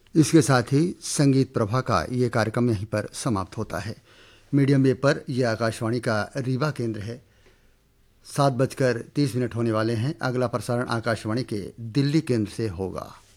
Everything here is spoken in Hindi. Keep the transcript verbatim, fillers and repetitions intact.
इसके साथ ही संगीत प्रभा का ये कार्यक्रम यहीं पर समाप्त होता है। मीडियम वेव पर यह आकाशवाणी का रीवा केंद्र है। सात बजकर तीस मिनट होने वाले हैं। अगला प्रसारण आकाशवाणी के दिल्ली केंद्र से होगा।